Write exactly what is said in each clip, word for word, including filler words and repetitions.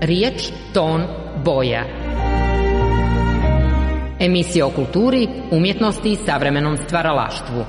Riječ, ton, boja. Emisija o kulturi, umjetnosti i savremenom stvaralaštvu.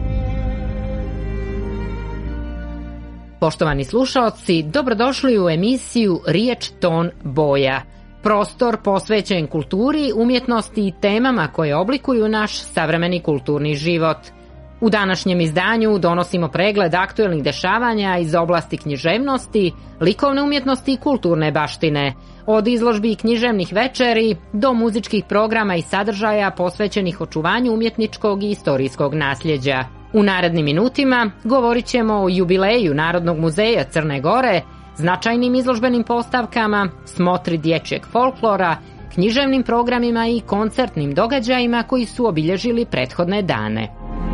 Poštovani slušaoci, dobrodošli u emisiju Riječ, ton, boja. Prostor posvećen kulturi, umjetnosti i temama koje oblikuju naš savremeni kulturni život. U današnjem izdanju donosimo pregled aktuelnih dešavanja iz oblasti književnosti, likovne umjetnosti i kulturne baštine, od izložbi i književnih večeri do muzičkih programa i sadržaja posvećenih očuvanju umjetničkog i istorijskog nasljeđa. U narednim minutima govorit ćemo o jubileju Narodnog muzeja Crne Gore, značajnim izložbenim postavkama, smotri dječjeg folklora, književnim programima i koncertnim događajima koji su obilježili prethodne dane.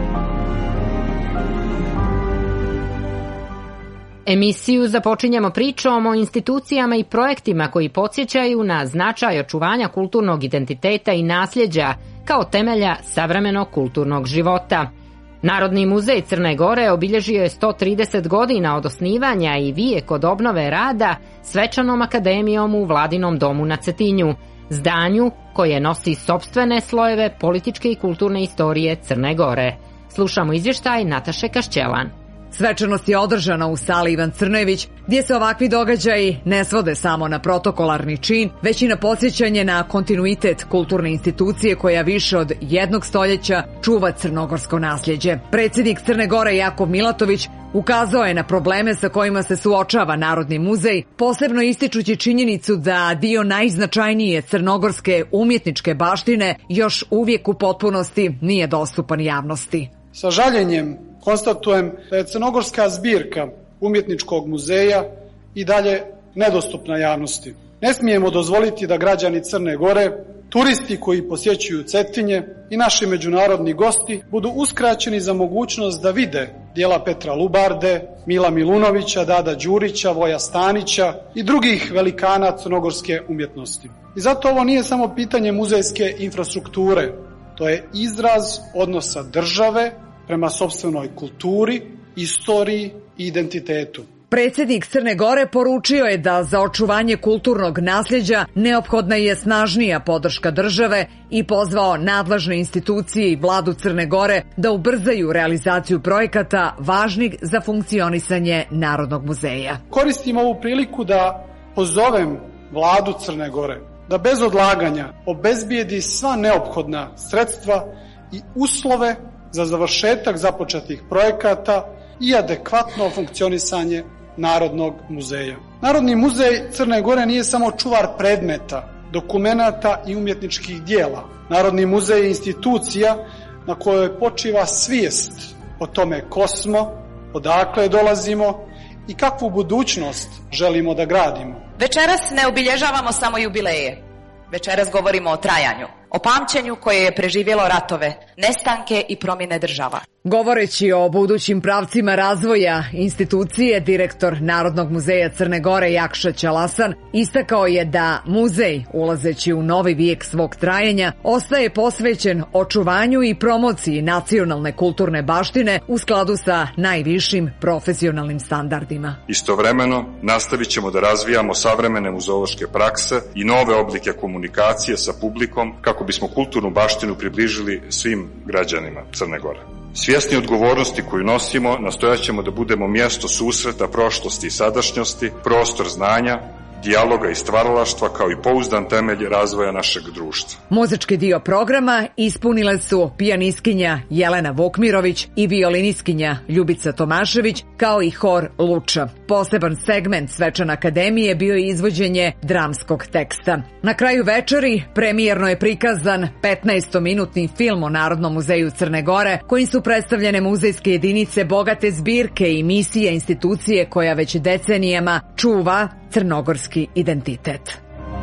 Emisiju započinjemo pričom o institucijama i projektima koji podsjećaju na značaj očuvanja kulturnog identiteta i nasljeđa kao temelja savremenog kulturnog života. Narodni muzej Crne Gore obilježio je sto trideset godina od osnivanja i vijek od obnove rada svečanom akademijom u Vladinom domu na Cetinju, zdanju koje nosi sopstvene slojeve političke i kulturne istorije Crne Gore. Slušamo izvještaj Nataše Kašćelan. Svečanost je održana u sali Ivan Crnojević, gdje se ovakvi događaji ne svode samo na protokolarni čin, već i na podsjećanje na kontinuitet kulturne institucije koja više od jednog stoljeća čuva crnogorsko nasljeđe. Predsjednik Crne Gore Jakov Milatović ukazao je na probleme sa kojima se suočava Narodni muzej, posebno ističući činjenicu da dio najznačajnije crnogorske umjetničke baštine još uvijek u potpunosti nije dostupan javnosti. Sa žaljenjem konstatujem da je crnogorska zbirka umjetničkog muzeja i dalje nedostupna javnosti. Ne smijemo dozvoliti da građani Crne Gore, turisti koji posjećuju Cetinje i naši međunarodni gosti budu uskraćeni za mogućnost da vide djela Petra Lubarde, Mila Milunovića, Dada Đurića, Voja Stanića i drugih velikana crnogorske umjetnosti. I zato ovo nije samo pitanje muzejske infrastrukture, to je izraz odnosa države prema sopstvenoj kulturi, istoriji i identitetu. Predsjednik Crne Gore poručio je da za očuvanje kulturnog nasljeđa neophodna je snažnija podrška države i pozvao nadležne institucije i vladu Crne Gore da ubrzaju realizaciju projekata važnih za funkcionisanje Narodnog muzeja. Koristim ovu priliku da pozovem vladu Crne Gore da bez odlaganja obezbijedi sva neophodna sredstva i uslove za završetak započetih projekata i adekvatno funkcionisanje Narodnog muzeja. Narodni muzej Crne Gore nije samo čuvar predmeta, dokumenata i umjetničkih dijela. Narodni muzej je institucija na kojoj počiva svijest o tome ko smo, odakle dolazimo i kakvu budućnost želimo da gradimo. Večeras ne obilježavamo samo jubileje. Večeras govorimo o trajanju, o pamćenju koje je preživjelo ratove, nestanke i promjene država. Govoreći o budućim pravcima razvoja institucije, direktor Narodnog muzeja Crne Gore Jakša Ćalasan istakao je da muzej, ulazeći u novi vijek svog trajanja, ostaje posvećen očuvanju i promociji nacionalne kulturne baštine u skladu sa najvišim profesionalnim standardima. Istovremeno, nastavit ćemo da razvijamo savremene muzeološke prakse i nove oblike komunikacije sa publikom kako bismo kulturnu baštinu približili svim građanima Crne Gore. Svjesni odgovornosti koju nosimo, nastojat ćemo da budemo mjesto susreta prošlosti i sadašnjosti, prostor znanja, dijaloga i stvaralaštva kao i pouzdan temelj razvoja našeg društva. Muzički dio programa ispunile su pijanistkinja Jelena Vukmirović i violinistkinja Ljubica Tomašević kao i hor Luča. Poseban segment svečane akademije bio je izvođenje dramskog teksta. Na kraju večeri premijerno je prikazan petnaestominutni film o Narodnom muzeju Crne Gore, kojim su predstavljene muzejske jedinice bogate zbirke i misije institucije koja već decenijama čuva crnogorski identitet.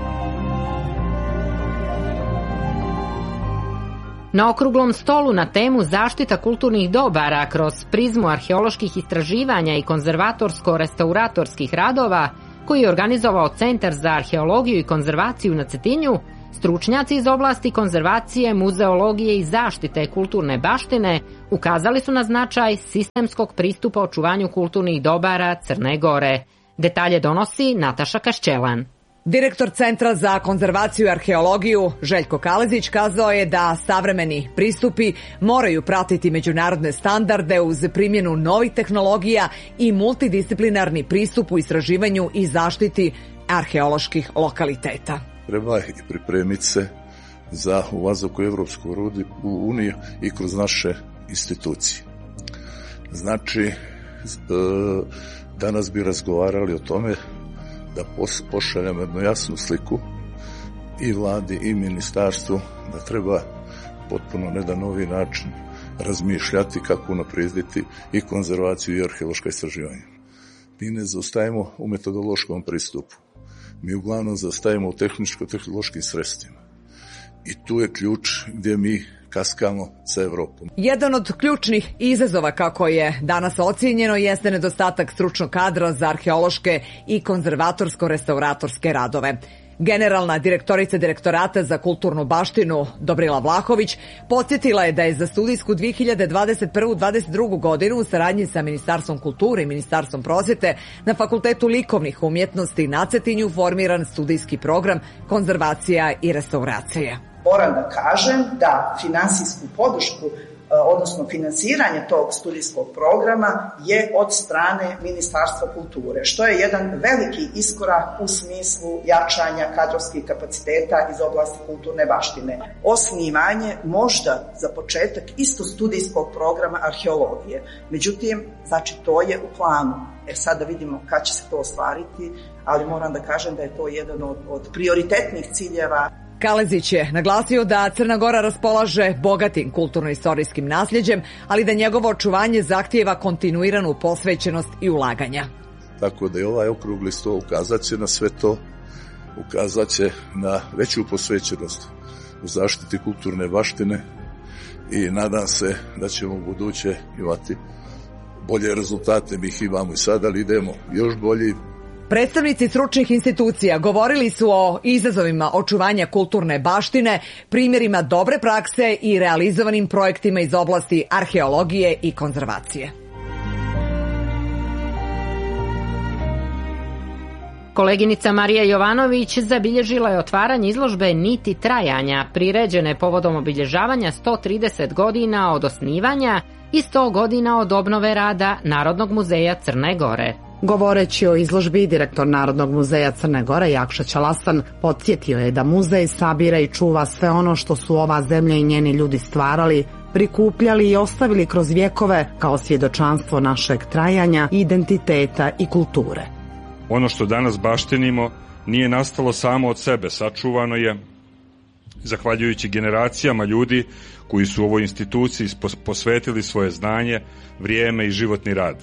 Na okruglom stolu na temu zaštita kulturnih dobara kroz prizmu arheoloških istraživanja i konzervatorsko-restauratorskih radova, koji je organizovao Centar za arheologiju i konzervaciju na Cetinju, stručnjaci iz oblasti konzervacije, muzeologije i zaštite kulturne baštine ukazali su na značaj sistemskog pristupa očuvanju kulturnih dobara Crne Gore. Detalje donosi Nataša Kašćelan. Direktor Centra za konzervaciju i arheologiju Željko Kalezić kazao je da savremeni pristupi moraju pratiti međunarodne standarde uz primjenu novih tehnologija i multidisciplinarni pristup u istraživanju i zaštiti arheoloških lokaliteta. Treba i pripremiti se za ulazak u Evropsku uniju i kroz naše institucije. Znači, danas bi razgovarali o tome da pošaljamo jednu jasnu sliku i vladi i ministarstvu da treba potpuno na jedan novi način razmišljati kako unaprijediti i konzervaciju i arheološka istraživanja. Mi ne zaostajemo u metodološkom pristupu. Mi uglavnom zaostajemo u tehničko-tehnološkim sredstvima. I tu je ključ gdje mi kaskamo sa Evropom. Jedan od ključnih izazova, kako je danas ocijenjeno, jeste nedostatak stručnog kadra za arheološke i konzervatorsko-restauratorske radove. Generalna direktorica Direktorata za kulturnu baštinu Dobrila Vlahović podsjetila je da je za studijsku dve hiljade dvadeset prvu dvadeset drugu godinu u saradnji sa Ministarstvom kulture i Ministarstvom prosvjete na Fakultetu likovnih umjetnosti na Cetinju formiran studijski program konzervacija i restauracija. Moram da kažem da finansijsku podršku, odnosno finansiranje tog studijskog programa je od strane Ministarstva kulture, što je jedan veliki iskorak u smislu jačanja kadrovskih kapaciteta iz oblasti kulturne baštine. Osnivanje možda za početak isto studijskog programa arheologije. Međutim, znači to je u planu. E sad da vidimo kad će se to ostvariti, ali moram da kažem da je to jedan od, od prioritetnih ciljeva. Kalezić je naglasio da Crna Gora raspolaže bogatim kulturno-istorijskim nasljeđem, ali da njegovo očuvanje zahtijeva kontinuiranu posvećenost i ulaganja. Tako da je ovaj okrugli sto ukazat će na sve to, ukazat će na veću posvećenost u zaštiti kulturne baštine i nadam se da ćemo u buduće imati bolje rezultate. Mi ih imamo i sad, ali idemo još bolji. Predstavnici stručnih institucija govorili su o izazovima očuvanja kulturne baštine, primjerima dobre prakse i realizovanim projektima iz oblasti arheologije i konzervacije. Koleginica Marija Jovanović zabilježila je otvaranje izložbe Niti trajanja, priređene povodom obilježavanja sto trideset godina od osnivanja i sto godina od obnove rada Narodnog muzeja Crne Gore. Govoreći o izložbi, direktor Narodnog muzeja Crne Gore Jakša Ćalasan podsjetio je da muzej sabira i čuva sve ono što su ova zemlja i njeni ljudi stvarali, prikupljali i ostavili kroz vjekove kao svjedočanstvo našeg trajanja, identiteta i kulture. Ono što danas baštinimo nije nastalo samo od sebe, sačuvano je zahvaljujući generacijama ljudi koji su u ovoj instituciji posvetili svoje znanje, vrijeme i životni rad.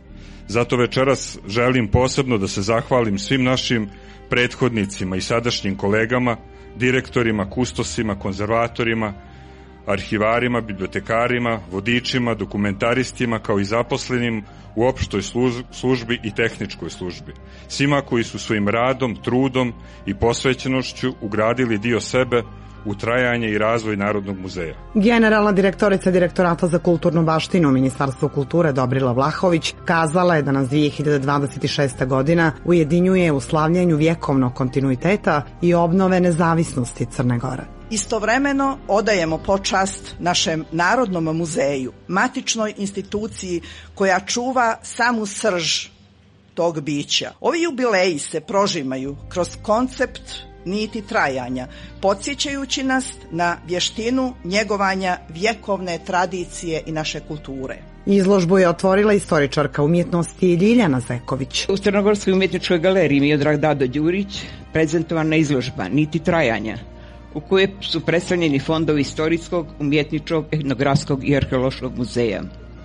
Zato večeras želim posebno da se zahvalim svim našim prethodnicima i sadašnjim kolegama, direktorima, kustosima, konzervatorima, arhivarima, bibliotekarima, vodičima, dokumentaristima, kao i zaposlenim u opštoj službi i tehničkoj službi. Svima koji su svojim radom, trudom i posvećenošću ugradili dio sebe u trajanje i razvoj Narodnog muzeja. Generalna direktorica Direktorata za kulturnu baštinu u Ministarstvu kulture Dobrila Vlahović kazala je da nas dve hiljade dvadeset šesta godina ujedinjuje u slavljenju vjekovnog kontinuiteta i obnove nezavisnosti Crne Gore. Istovremeno odajemo počast našem Narodnom muzeju, matičnoj instituciji koja čuva samu srž tog bića. Ovi jubileji se prožimaju kroz koncept niti trajanja, podsjećajući nas na vještinu njegovanja vjekovne tradicije i naše kulture. Izložbu je otvorila istoričarka umjetnosti Ljiljana Zeković. U Crnogorskoj umjetničkoj galeriji Miodrag Dado Đurić prezentovana izložba Niti trajanja, u kojoj su predstavljeni fondovi istorijskog, umjetničkog, etnografskog i arheološkog muzeja.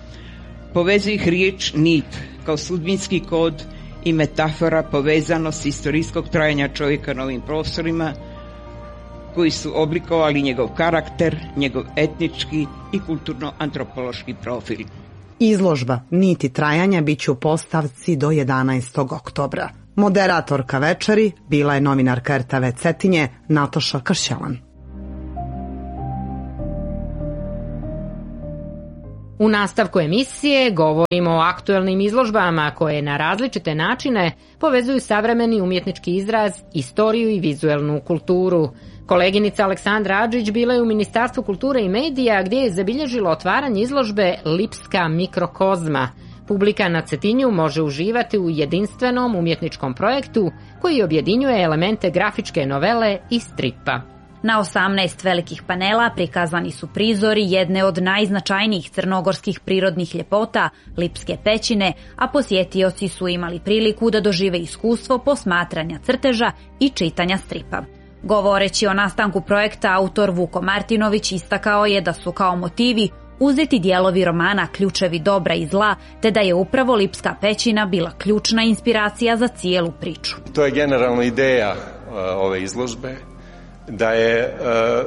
Povezuje ih riječ nit kao sudbinski kod i metafora povezanost istorijskog trajanja čovjeka na ovim prostorima koji su oblikovali njegov karakter, njegov etnički i kulturno-antropološki profil. Izložba Niti trajanja bit će u postavci do jedanaestog oktobra. Moderatorka večeri bila je novinarka er te ve Cetinje Nataša Kršćalan. U nastavku emisije govorimo o aktuelnim izložbama koje na različite načine povezuju savremeni umjetnički izraz, istoriju i vizuelnu kulturu. Koleginica Aleksandra Adžić bila je u Ministarstvu kulture i medija gdje je zabilježilo otvaranje izložbe Lipska mikrokozma. Publika na Cetinju može uživati u jedinstvenom umjetničkom projektu koji objedinjuje elemente grafičke novele i stripa. Na osamnaest velikih panela prikazani su prizori jedne od najznačajnijih crnogorskih prirodnih ljepota, Lipske pećine, a posjetioci su imali priliku da dožive iskustvo posmatranja crteža i čitanja stripa. Govoreći o nastanku projekta, autor Vuko Martinović istakao je da su kao motivi uzeti dijelovi romana Ključevi dobra i zla, te da je upravo Lipska pećina bila ključna inspiracija za cijelu priču. To je generalna ideja uh, ove izložbe, da je uh,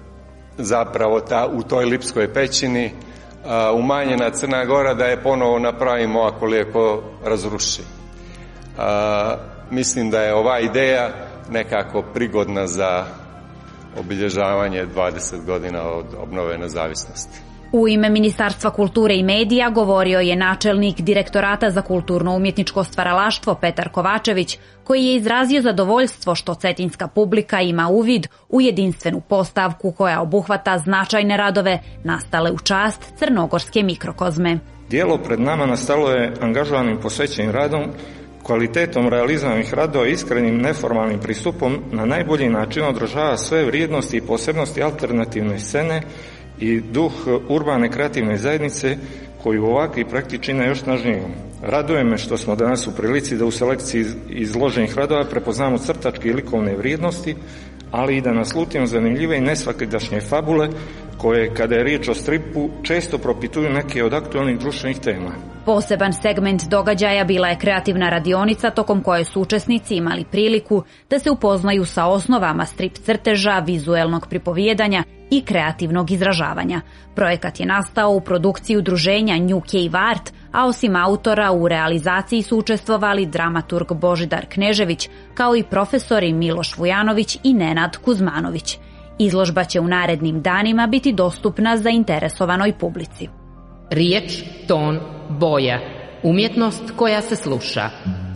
zapravo ta, u toj Lipskoj pećini uh, umanjena Crna Gora, da je ponovo napravimo ako lijepo razruši. Uh, mislim da je ova ideja nekako prigodna za obilježavanje dvadeset godina od obnove nezavisnosti. U ime Ministarstva kulture i medija govorio je načelnik Direktorata za kulturno-umjetničko stvaralaštvo Petar Kovačević, koji je izrazio zadovoljstvo što cetinska publika ima uvid u jedinstvenu postavku koja obuhvata značajne radove nastale u čast crnogorske mikrokozme. Dijelo pred nama nastalo je angažovanim posvećenim radom, kvalitetom realizovanih radova i iskrenim neformalnim pristupom na najbolji način odražava sve vrijednosti i posebnosti alternativne scene i duh urbane kreativne zajednice koju ovakvi projekti čine još snažnijom. Raduje me što smo danas u prilici da u selekciji izloženih radova prepoznamo crtačke i likovne vrijednosti, ali i da naslutimo zanimljive i nesvakidašnje fabule koje, kada je riječ o stripu, često propituju neke od aktualnih društvenih tema. Poseban segment događaja bila je kreativna radionica tokom koje su učesnici imali priliku da se upoznaju sa osnovama strip crteža, vizuelnog pripovijedanja i kreativnog izražavanja. Projekat je nastao u produkciji udruženja New Cave Art, a osim autora u realizaciji su učestvovali dramaturg Božidar Knežević, kao i profesori Miloš Vujanović i Nenad Kuzmanović. Izložba će u narednim danima biti dostupna zainteresovanoj publici. Riječ, ton, boja. Umjetnost koja se sluša.